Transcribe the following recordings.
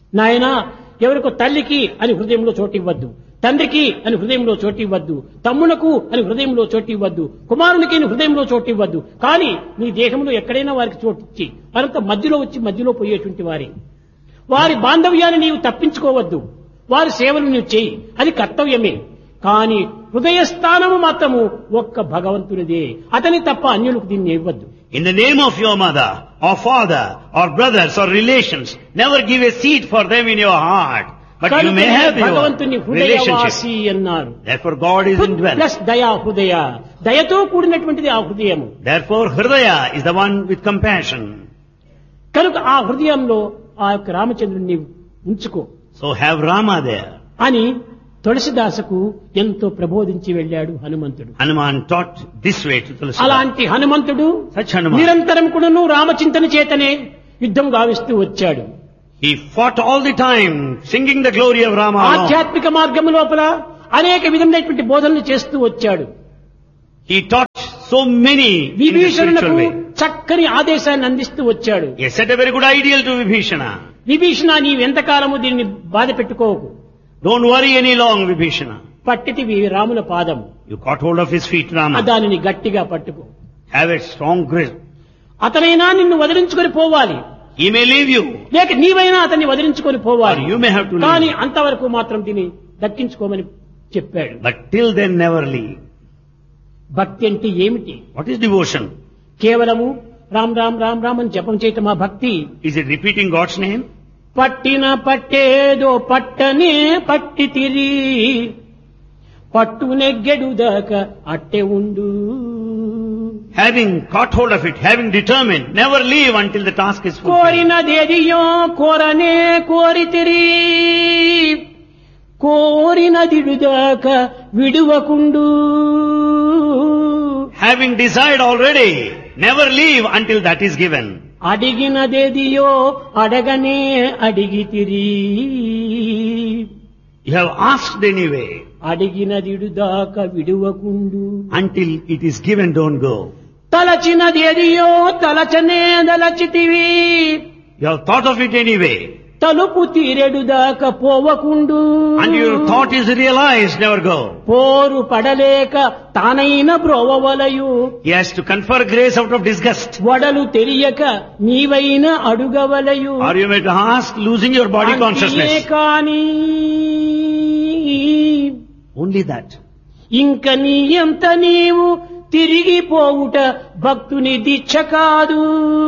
నాయనా ఎవరికో తల్లికి అని హృదయంలో చోటు ఇవ్వద్దు, తండ్రికి అని హృదయంలో చోటు ఇవ్వద్దు, తమ్మునకు అని హృదయంలో చోటు ఇవ్వద్దు, కుమారునికి అని హృదయంలో చోటు ఇవ్వద్దు. కానీ నీ దేహంలో ఎక్కడైనా వారికి చోటు ఇచ్చి వారంతా మధ్యలో వచ్చి మధ్యలో పోయేటువంటి వారి బాంధవ్యాన్ని నీవు తప్పించుకోవద్దు, వారి సేవలు నీవు చేయి, అది కర్తవ్యమే. కానీ హృదయస్థానము మాత్రము ఒక్క భగవంతునిదే, అతని తప్ప అన్యులకు దీన్ని ఇవ్వద్దు. In the name of your mother, or father, or brothers, or relations, never give a seat for them in your heart. But you may have your భగవంతుని హృదయవాసి అన్నారు. Therefore God is indwelt. Plus దయా హృదయ, దయతో కూడినటువంటిది ఆ హృదయము. Therefore Hridaya is the one with compassion. కనుక ఆ హృదయంలో ఆ యొక్క రామచంద్రుడిని ఉంచుకో. So have Rama there. అని తులసిదాసుకు ఎంతో ప్రబోధించి వెళ్ళాడు హనుమంతుడు. Hanuman taught this way to Tulsidas. అలాంటి హనుమంతుడు Such Hanuman. నిరంతరం కూడాను రామచింతన చేతనే యుద్ధం గావిస్తూ వచ్చాడు. He fought all the time, singing the glory of Rama alone. ఆధ్యాత్మిక మార్గం లోపల అనేక విధమైనటువంటి బోధనలు చేస్తూ వచ్చాడు. He taught so many in the విభీషణులకు spiritual way. చక్కని ఆదేశాన్ని అందిస్తూ వచ్చాడు. He set a very good ideal to Vibhishana. Vibhishana నీవెంతకాలము దీన్ని బాధ పెట్టుకోకు, Don't worry any long, Vibhishana. పట్టితివి రాముల పాదము, You caught hold of his feet, Rama. దానిని గట్టిగా పట్టుకో. Have a strong grip. అతనైనా నిన్ను వదిలించుకొని పోవాలి, He may leave you, లేక నీవైనా అతన్ని వదిలించుకొని or పోవాలి. you may have to leave. కానీ అంతవరకు మాత్రం దీన్ని దక్కించుకోమని చెప్పాడు. But till then never leave. భక్తి అంటే ఏమిటి? What is devotion? కేవలము రామ్ రామ్ రామ్ రామ్ అని జపం చేయటమా భక్తి? Is it repeating God's name? పట్టిన పట్టేదో పట్టనే పట్టి తిరి పట్టు నెగ్గెడుదాకా అట్టే ఉండు. Having caught hold of it, having determined, never leave until the task is fulfilled. కోరినదేదియో కోరనే కోరితిరి కోరినదిడుదాకా విడువకుండు. Having desired already, never leave until that is given. అడిగినదేదియో అడగనే అడిగితిరి You have asked anyway. అడిగినదిడుదాకా విడువకుండు. Until it is given, don't go. తలచినదేదియో తలచనే దలచితివి You have thought of it anyway. తలుపు తీరెడుదాకా పోవకుండు. And your thought is realized, never go. పోరు పడలేక తానైన బ్రోవవలయు He has to confer grace out of disgust. వడలు తెలియక నీవైన అడుగవలయు. Or you may ask, losing your body అంతే consciousness. కాని Only that. ఇంక నీ ఎంత నీవు తిరిగిపోవుట భక్తుని దీక్ష కాదు,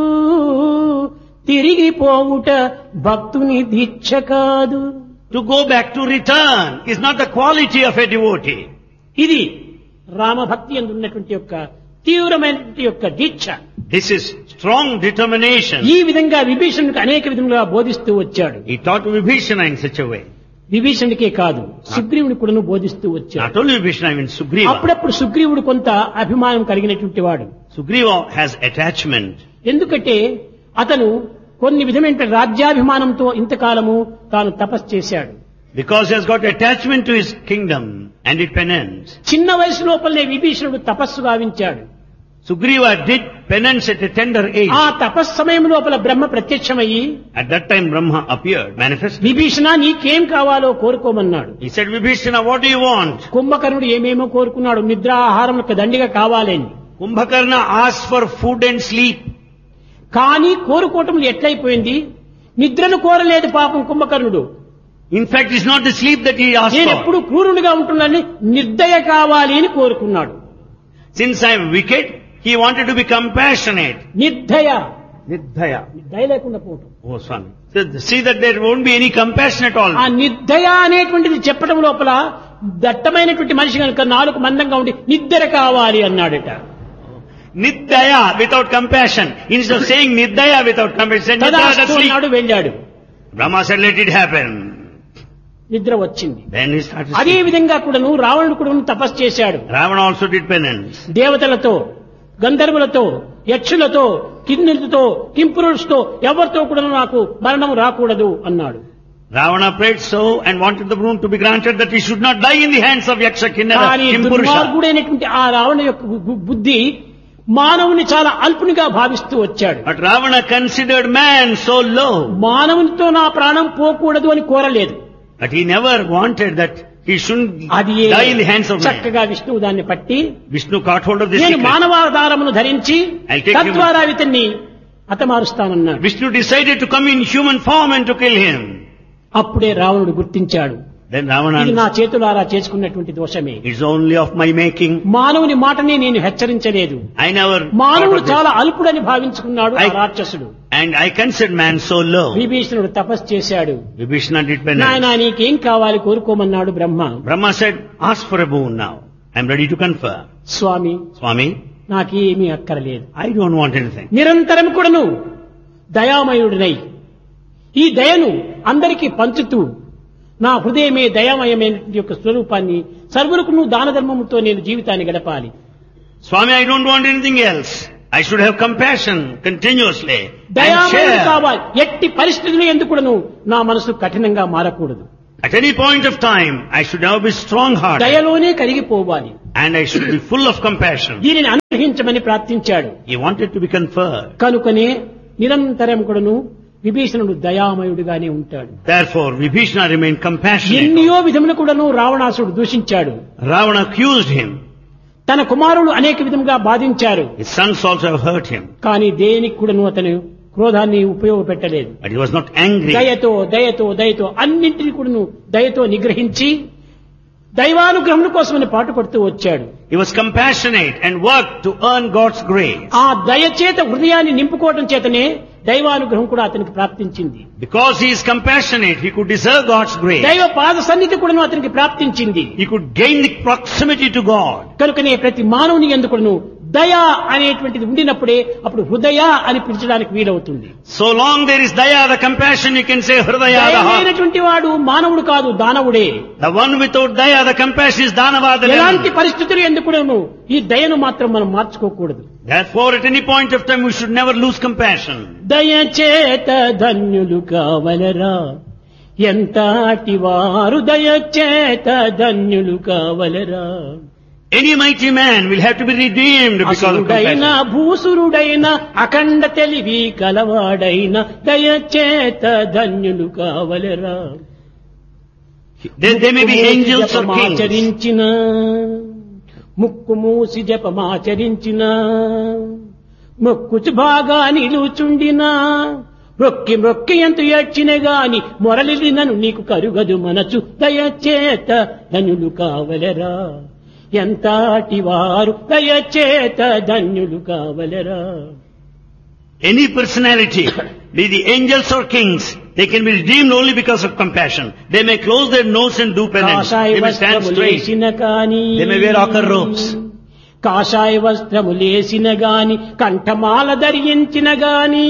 తిరిగిపోవుట భక్తుని దీక్ష కాదు. To go back, to return, is not the quality of a devotee. ఇది రామభక్తి యందు ఉన్నటువంటి యొక్క తీవ్రమైనటువంటి యొక్క దీక్ష. This is strong determination. ఈ విధంగా విభీషణుడికి అనేక విధములుగా బోధిస్తూ వచ్చాడు. He taught Vibhishana in such a way. విభీషణుడికే కాదు, సుగ్రీవుని కూడా బోధిస్తూ వచ్చాడు. Not only Vibhishana, even Sugriva. అప్పుడప్పుడు సుగ్రీవుడు కొంత అభిమానం కలిగినటువంటి వాడు. Sugriva has attachment. ఎందుకంటే అతను కొన్ని విధమైన రాజ్యాభిమానంతో ఇంతకాలము తాను తపస్సు చేశాడు. Because he has got attachment to his kingdom and it penance. చిన్న వయసు లోపలనే విభీషణుడు తపస్సు గావించాడు. Sugriva did penance at a tender age. ఆ తపస్సు సమయం లోపల బ్రహ్మ ప్రత్యక్షమయ్యి At that time Brahma appeared, manifested. Vibhishana నీకేం కావాలో కోరుకోమన్నాడు. He said, Vibhishana, what do you want? కుంభకర్ణుడు ఏమేమో కోరుకున్నాడు, నిద్ర ఆహారములకు దండిగా కావాలని. Kumbhakarna asked for food and sleep. కానీ కోరుకోవటం ఎట్లయిపోయింది, నిద్రను కోరలేదు పాపం కుంభకర్ణుడు. In fact, it's not the sleep that he asked నేను for. ఎప్పుడు క్రూరునిగా ఉంటున్నానని నిర్దయ కావాలి అని కోరుకున్నాడు. Since I am wicked, he wanted to be compassionate. నిర్దయ, Nirdhaya. దయ లేకుండా పోవటం. Oh, Swami. So, see that there won't be any compassion at all. ఆ నిర్దయ అనేటువంటిది చెప్పడం లోపల దట్టమైనటువంటి మనిషి కనుక నాలుగు మందంగా ఉండి నిద్ర కావాలి అన్నాడట. Nirdhaya without compassion. Instead of saying Nirdhaya without compassion, Nirdhaya తదాస్తు sleep. అన్నాడు, వెళ్ళాడు. Brahma said, let it happen. నిద్ర వచ్చింది. Then he started అదే sleeping. విధంగా కూడాను రావణుడు కూడా తపస్సు చేశాడు. Ravana also did penance. దేవతలతో, గంధర్వులతో, యక్షులతో, కిన్నెలతో, కింపురుషులతో ఎవరితో కూడా నాకు మరణం రాకూడదు అన్నాడు. Ravana prayed so and wanted the boon to be granted that he should not die in the hands of Yaksha, Kinnara, కానీ Kimpurusha. దుర్మార్గుడైనటువంటి ఆ రావణ యొక్క బుద్ధి మానవుని చాలా అల్పునిగా భావిస్తూ వచ్చాడు. But Ravana considered man so low. మానవునితో నా ప్రాణం పోకూడదు అని కోరలేదు. But he never wanted that he shouldn't అది die in the hands of man. చక్కగా విష్ణువు దాన్ని పట్టి Vishnu caught hold of this నేను secret. మానవాధారమును ధరించి I'll take తద్వారా ఇతన్ని హతమారుస్తానన్నాడు. Vishnu decided to come in human form and to kill him. అప్పుడే రావణుడు గుర్తించాడు, Then ఇది Ravana, నా చేతులారా చేసుకున్నటువంటి దోషమే. it's only of my making. మానవుని మాటని నేను హెచ్చరించలేదు. I never మానవుడు thought of చాలా అల్పుడని భావించుకున్నాడు ఆ I- రాక్షసుడు. this. And I considered man so low. విభీషణుడు తపస్సు చేశాడు. Vibhishana did penance. నాయనా నీకేం కావాలి కోరుకోమన్నాడు బ్రహ్మ. Brahma said, ask for a boon now. I'm ready to confer. Swamy Swami, నాకేమీ అక్కరలేదు. I don't want anything. నిరంతరం కూడాను దయామయుడినై ఈ దయను అందరికీ పంచుతూ నా హృదయమే దయామయమైన యొక్క స్వరూపాన్ని సర్వులకు దాన ధర్మముతో నేను జీవితాన్ని గడపాలి. Swami, I don't want anything else. I should have compassion continuously. And దయామయుడు share. కావాలి. ఎట్టి పరిస్థితులు ఎందుకును నా మనసు కఠినంగా మారకూడదు. At any point of time, I should now be strong-hearted. దయలోనే కరిగిపోవాలి. And I should be full of compassion. దీనిని అనుగ్రహించమని ప్రార్థించాడు. He wanted to be conferred. కనుకనే నిరంతరం కూడాను విభీషణుడు దయామయుడిగానే ఉంటాడు. Therefore, Vibhishana remained compassionate. ఎన్నో విధములు కూడాను రావణాసుడు దూషించాడు. Ravana accused him. తన కుమారులు అనేక విధంగా బాధించారు. His sons also have hurt him. కానీ దేనికి కూడాను అతను క్రోధాన్ని ఉపయోగపెట్టలేదు. But he was not angry. దయతో దయతో దయతో అన్నింటినీ కూడాను దయతో నిగ్రహించి దైవానుగ్రహం కోసమని పాటుపడుతూ వచ్చాడు. He was compassionate and worked to earn God's grace. ఆ దయచేత హృదయాన్ని నింపుకోవడం చేతనే దైవానుగ్రహం కూడా అతనికి ప్రాప్తించింది. Because he is compassionate, he could deserve God's grace. దైవ పాద సన్నిధి కూడా అతనికి ప్రాప్తించింది. He could gain the proximity to God. కనుకనే ప్రతి మానవుని ఎందుకును దయ అనేటువంటిది ఉండినప్పుడే అప్పుడు హృదయ అని పిలిచడానికి వీలవుతుంది. So long there is daya, the compassion, you can say hridaya, the heart. దయమైనటువంటి వాడు మానవుడు కాదు, దానవుడే. The one without daya, the compassion is danava, the ఎలాంటి devil. పరిస్థితులు ఎందుకును ఈ దయను మాత్రం మనం మార్చుకోకూడదు. Therefore, at any point of time, we should never lose compassion. దయచేత ధన్యులు కావలరా, ఎంతటి వారు దయచేత ధన్యులు కావలరా. Any mighty man will have to be redeemed because of అసురుడైన compassion. భూసురుడైన అఖండ తెలివి కలవాడైన దయచేత ధన్యులు కావలరా. They may be angels or kings. జపమాచరించిన ముక్కు మూసి జపమాచరించిన మొక్కుచు బాగా నిలుచుండినా మొక్కి మొక్కి ఎంత ఏడ్చిన గాని మొరలినను నీకు కరుగదు మనసు దయచేత ధన్యులు కావలరా. ఎంతటి వారు దయచేత ధన్యులు కావలరా. Any personality, be the angels or kings, they can be redeemed only because of compassion. They may close their nose and do penance. కాషాయ They may stand straight. వస్త్రములేసిన కాని They may wear ochre robes. కాషాయ వస్త్రములేసిన గాని కంఠమాల ధరించిన గాని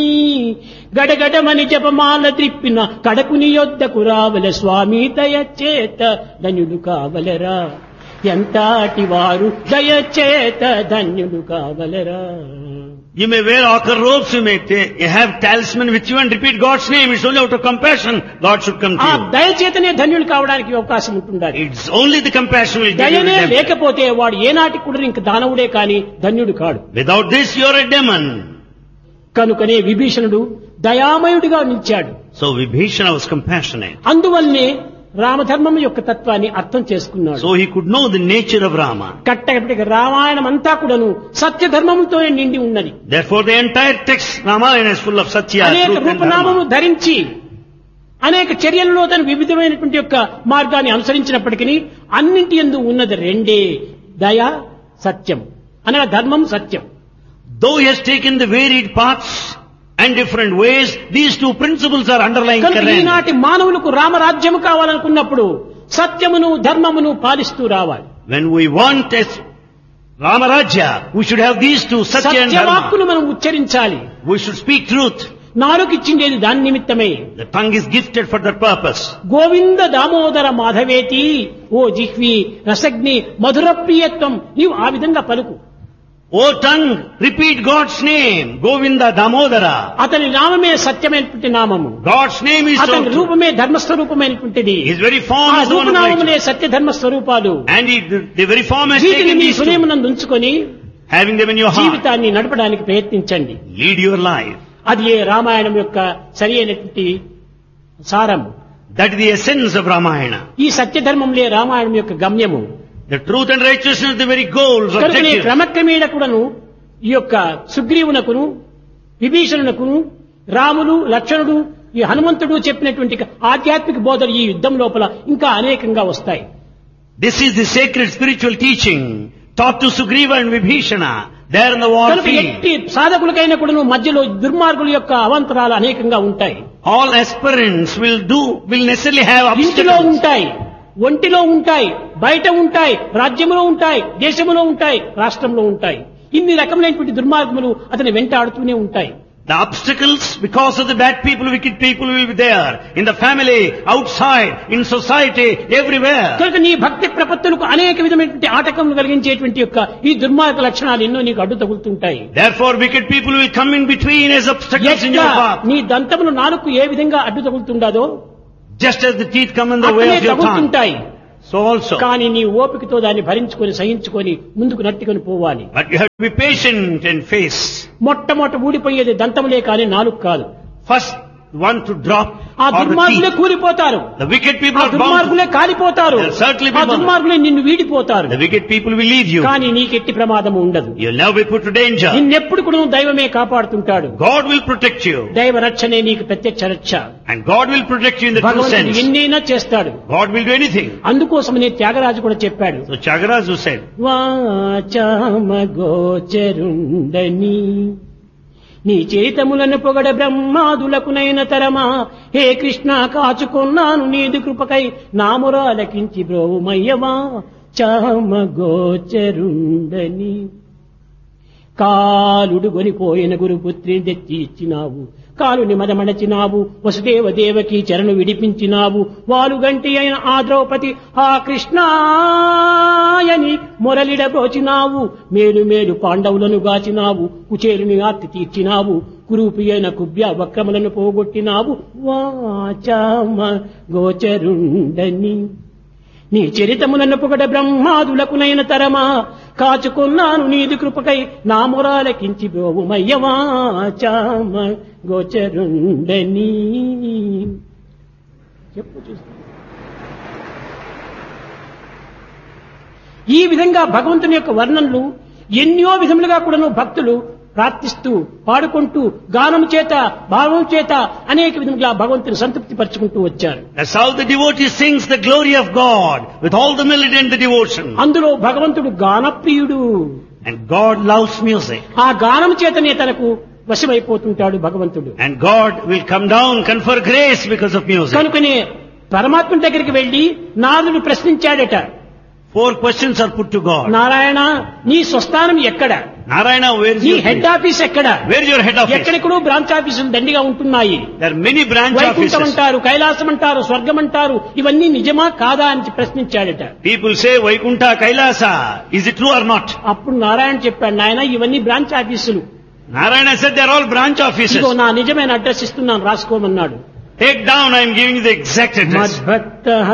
గడగడమని జపమాల త్రిప్పిన కడకుని యొద్దకు రావల స్వామి దయచేత ధన్యులు కావలరా. ఎంతటి వారు దయచేత ధన్యులు కావలరా. You may wear ochre robes, you have talisman with you and repeat God's name. It's only out of compassion God should come to ఆ you. దయచేతనే ధన్యులు కావడానికి అవకాశం ఉంటుండాలి. It's only the compassion will give you దయనే redemption. లేకపోతే వాడు ఏనాటికి కూడా ఇంక దానవుడే కాని ధన్యుడు కాడు. Without this, you're a demon. కనుకనే విభీషణుడు దయామయుడిగా నిలిచాడు. So Vibhishana was compassionate. అందువల్లనే రామధర్మం యొక్క తత్వాన్ని అర్థం చేసుకున్నాడు. So he could know the nature of Rama. కట్టకటికి Ramayanam అంతా కూడాను సత్య ధర్మముతో నిండి ఉన్నది. Therefore the entire text Ramayana is full of Satya, అనేక truth and రూపనామము Dharma. ధరించి అనేక చర్యలలో తను వివిధమైనటువంటి యొక్క మార్గాన్ని అనుసరించినప్పటికీ అన్నింటి యందు ఉన్నది రెండే, దయ సత్యం అనగా ధర్మం సత్యం. Though he has taken the varied paths and different ways, these two principles are underlying కనుక current. ఈనాటి మానవులకు రామరాజ్యము కావాలనుకున్నప్పుడు సత్యమును ధర్మమును పాలిస్తూ రావాలి. When we want a Ramarajya, we should have these two, Satya and సత్యవాక్కును Dharma. మనం ఉచ్చరించాలి. We should speak truth. నాలుగిచ్చిండేది దాని నిమిత్తమే. The tongue is gifted for that purpose. Govinda Damodara మాధవేతి ఓ జిహ్వి రసగ్ని మధుర ప్రియత్వం, నీవు ఆ విధంగా పలుకు. O tongue, repeat God's name, Govinda Damodara. అతని నామమే సత్యమైనటువంటి నామము, God's name is so అతని true. రూపమే ధర్మస్వరూపమైనటువంటిది. His very form ఆ is the one of రూపనామములే righteousness. సత్య ధర్మ స్వరూపాలు. And the very form has వీటిని taken మీ these two. హృదయమునందు ఉంచుకొని having them in your heart. జీవితాన్ని నడపడానికి ప్రయత్నించండి. Lead your life. అది ఏ రామాయణం యొక్క సరి అయినటువంటి సారం. That is the essence of Ramayana. ఈ సత్యధర్మంలే రామాయణం యొక్క గమ్యము. The truth and righteousness are the very goals, కనుకనే objectives. క్రమక్రమేణ కూడాను ఈ యొక్క సుగ్రీవునకును విభీషణునకును రాములు లక్ష్మణుడు ఈ హనుమంతుడు చెప్పినటువంటి ఆధ్యాత్మిక బోధలు ఈ యుద్ధం లోపల ఇంకా అనేకంగా వస్తాయి. This is the sacred spiritual teaching taught to Sugriva and Vibhishana there in the war కనుక field. ఎట్టి సాధకులకైనా కూడాను మధ్యలో దుర్మార్గుల యొక్క అవాంతరాలు అనేకంగా ఉంటాయి. All aspirants will necessarily have ఇంటిలో obstacles. ఉంటాయి, ఒంటిలో ఉంటాయి, బయట ఉంటాయి, రాజ్యంలో ఉంటాయి, దేశంలో ఉంటాయి, రాష్ట్రంలో ఉంటాయి. ఇన్ని రకములైనటువంటి దుర్మార్గములు అతని వెంటాడుతూనే ఉంటాయి. The obstacles because of the bad people, wicked people will be there. In the family, outside, in society, everywhere. కనుక నీ భక్తి ప్రపత్తులకు అనేక విధమైనటువంటి ఆటకములు కలిగించేటువంటి యొక్క ఈ దుర్మార్గ లక్షణాలు ఎన్నో నీకు అడ్డు తగులుతుంటాయి. Therefore, wicked people will come in between as obstacles in your path. నీ దంతములు నాలుగు ఏ విధంగా అడ్డు తగులుతుండదో Just as the teeth come in the way అట్లనే of your tongue. తగులుతుంటాయి. So also. కానీ నీ ఓపికతో దాన్ని భరించుకొని సహించుకొని ముందుకు నట్టుకొని పోవాలి. But you have to be patient and face. మొట్టమొదట ఊడిపోయేది దంతములే కానీ నాలుగు కాదు. First one to drop ఆ are the దుర్మార్గులే teeth. కూలిపోతారు, The wicked people ఆ are bound. దుర్మార్గులే కాలిపోతారు, They'll certainly be ఆ దుర్మార్గులే నిన్ను వీడిపోతారు. The wicked people will leave you. కానీ నీకెట్టి ప్రమాదము ఉండదు. You'll never be put to danger. నిన్నెప్పుడు కూడా దైవమే కాపాడుతుంటాడు. God will protect you. దైవ రక్షణే నీకు ప్రత్యక్ష రక్ష. And God will protect you in the true భగవంతుడు sense. ఎన్నైనా చేస్తాడు. God will do anything. అందుకోసమనే త్యాగరాజు కూడా చెప్పాడు, So Tyagaraja said, వాచామ గోచరుండని నీ చరితములను పొగడ బ్రహ్మాదులకునైన తరమా హే కృష్ణ కాచుకున్నాను నీది కృపకై నామురాలకించి బ్రోమయ్యవా చామ గోచరుండని కాలుడు గొనిపోయిన గురుపుత్రిని తెచ్చి ఇచ్చినావు, కాలుని మదమడచినావు, వసుదేవ దేవకి చరణు విడిపించినావు, వాలుగంటి అయిన ఆ ద్రౌపది ఆ కృష్ణాయని మొరలిడబ్రోచినావు, మేలు మేలు పాండవులను గాచినావు, కుచేలుని ఆర్తి తీర్చినావు, కురూపి అయిన కుబ్య వక్రములను పోగొట్టినావు, వాచామ గోచరుండని నీ చరితములను పొగడ బ్రహ్మాదులకునైన తరమా కాచుకున్నాను నీది కృపకై నా మొరాలకించి బ్రోవుమయ్యవా చామ గోచరుండని. చెప్పు చూస్తా. ఈ విధంగా భగవంతుని యొక్క వర్ణనలు ఎన్నో విధములుగా కూడాను భక్తులు ప్రార్థిస్తూ పాడుకుంటూ గానం చేత భావం చేత అనేక విధములుగా భగవంతుని సంతృప్తి పరుచుకుంటూ వచ్చారు. that's how the devotee sings the glory of God with all the melody and the devotion. అందులో భగవంతుడు గానప్రియుడు. And God loves music. ఆ గానం చేతనే తనకు వశమైపోతుంటాడు భగవంతుడు. And God will come down, confer grace because of music. కనుకనే పరమాత్మ దగ్గరికి వెళ్లి నారదుడు ప్రశ్నించాడట, 4 questions are put to God. Narayana నీ స్వస్థానం ఎక్కడ, Narayana, where is నీ your హెడ్ place? ఆఫీస్ ఎక్కడ, Where is your head office? ఎక్కడెక్కడో బ్రాంచ్ ఆఫీసులు దండిగా ఉంటున్నాయి. There are many branch Vaikuntham offices. అంటారు, కైలాసం అంటారు, స్వర్గం అంటారు, ఇవన్నీ నిజమా కాదా అని ప్రశ్నించాడట. People say Vaikuntha, Kailasa. Is it true or not? అప్పుడు నారాయణ చెప్పాడు, నాయన ఇవన్నీ బ్రాంచ్ ఆఫీసులు, Narayana said they are all branch offices. ఇదిగో నా నిజమైన అడ్రస్ ఇస్తున్నాను రాసుకోమన్నాడు. Take down, I am giving you the exact address. మద్భక్తః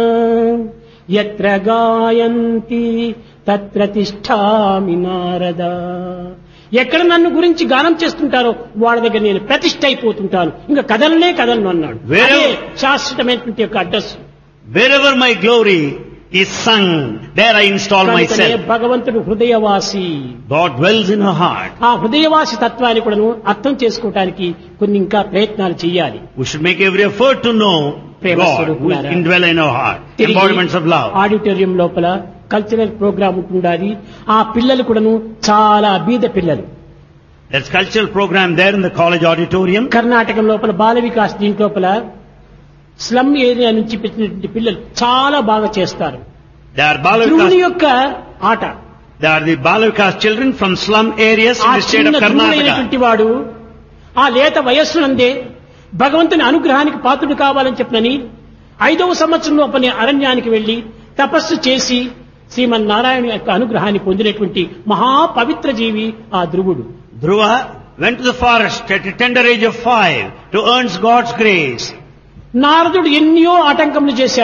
యత్ర గాయంతి తత్ర తిష్ఠామి నారద. ఎక్కడ నన్ను గురించి గానం చేస్తుంటారో వాళ్ళ దగ్గర నేను ప్రతిష్ఠ అయిపోతుంటాను, ఇంకా కదలను అన్నాడు. అదే శాశ్వతమైనటువంటి యొక్క address. Wherever my glory is sung, there I install myself. భగవంతుడు హృదయవాసి. God dwells in her heart. ఆ హృదయవాసి తత్వాన్ని కూడా అర్థం చేసుకోవడానికి కొన్ని ఇంకా ప్రయత్నాలు చేయాలి. We should make every effort to know God who is indwell in our heart. Embodiments of love. Auditorium లోపల కల్చరల్ ప్రోగ్రామ్ ఉంటుండాలి. ఆ పిల్లలు కూడాను చాలా బీద పిల్లలు. There's cultural program there in the college auditorium. కర్ణాటకం లోపల బాల వికాస్ దీంట్లోపల స్లమ్ ఏరియా నుంచి పెట్టినటువంటి పిల్లలు చాలా బాగా చేస్తారు. They are ధ్రువుని Balavikas. యొక్క ఆట. They are the Balavikas children from slum areas ఆ in the state చిన్న of Karnataka. ధ్రువుడైనటువంటి వాడు ఆ లేత వయస్సునందే భగవంతుని అనుగ్రహానికి పాత్రుడు కావాలని చెప్పనని 5వ సంవత్సరం లోపలే అరణ్యానికి వెళ్లి తపస్సు చేసి శ్రీమన్నారాయణ యొక్క అనుగ్రహాన్ని పొందినటువంటి మహాపవిత్ర జీవి ఆ ధ్రువుడు. Dhruva went to the forest at a tender age of 5 to earn God's grace. నారదుడు ఎన్నో ఆటంకములు చేశాడు.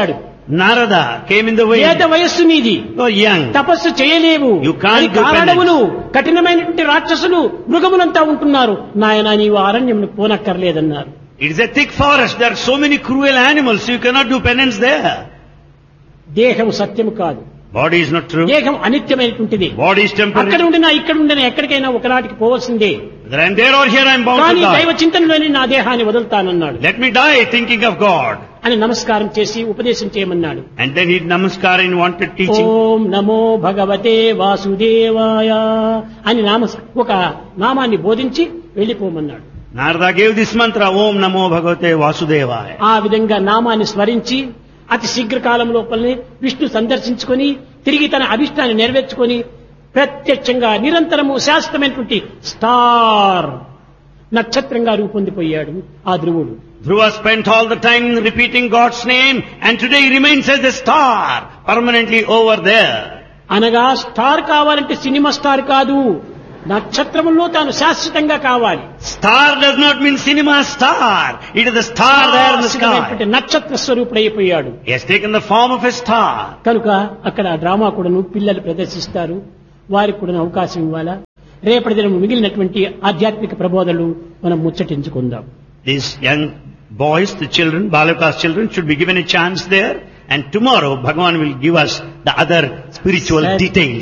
Narada came in the way. ఏత వయస్సు నీది, You are young. తపస్సు చేయలేవు, You can't అని do కారణములు కఠినమైనటువంటి రాక్షసులు మృగములంతా ఉంటున్నారు, నాయన నీవు అరణ్యమును పోనక్కర్లేదన్నారు. It is a thick forest. There are so many cruel animals. You cannot do penance there. దేహం సత్యము కాదు, Body is not true. దేహం అనిత్యమైనటువంటిది. Body is అక్కడ temporary. ఉండినా ఇక్కడ ఉండినా ఎక్కడికైనా ఒకనాటికి పోవలసిందే. Whether I am there or here, I am bound కానీ to దైవ die. చింతనలోనే నా దేహాన్ని వదులుతానన్నాడు. Let me die thinking of God. అని నమస్కారం చేసి ఉపదేశం చేయమన్నాడు. And then he did namaskar and wanted teaching. ఓం నమో భగవతే వాసుదేవాయ అని ఒక నామాన్ని బోధించి వెళ్ళిపోమన్నాడు. Narada gave this mantra, Om Namo Bhagavate Vasudevaya. ఆ విధంగా నామాన్ని స్మరించి అతి శీఘ్రకాలం లోపలనే విష్ణు సందర్శించుకొని తిరిగి తన అభిష్టాన్ని నెరవేర్చుకొని ప్రత్యక్షంగా నిరంతరము శాశ్వతమైనటువంటి స్టార్ నక్షత్రంగా రూపొందిపోయాడు ఆ ధ్రువుడు. Dhruva spent all the time repeating God's name, and today he remains as a star, permanently over there. అనగా స్టార్ కావాలంటే సినిమా స్టార్ కాదు, నక్షత్రములో తాను శాశ్వతంగా కావాలి. Star does not mean cinema star. It is the star there in the శాశ్వతమైనటువంటి sky. నక్షత్ర స్వరూపుడైపోయాడు. He has taken the form of a star. కనుక అక్కడ డ్రామా కూడాను పిల్లలు ప్రదర్శిస్తారు, వారికి కూడా అవకాశం ఇవ్వాలా. రేపటి దినం మిగిలినటువంటి ఆధ్యాత్మిక ప్రబోధనలు మనం ముచ్చటించుకుందాం. These young boys, the children, Balakas children, should be given a chance there. And tomorrow Bhagavan will give us the other spiritual details.